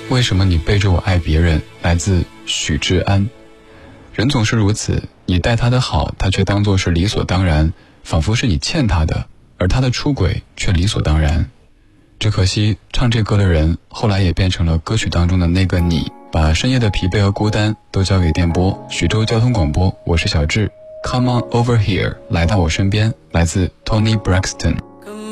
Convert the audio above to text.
为什么你背着我爱别人，来自许志安。人总是如此，你待他的好，他却当作是理所当然，仿佛是你欠他的，而他的出轨却理所当然。只可惜唱这歌的人后来也变成了歌曲当中的那个你，把深夜的疲惫和孤单都交给电波。徐州交通广播，我是小智。 Come on over here， 来到我身边，来自 Tony Braxton。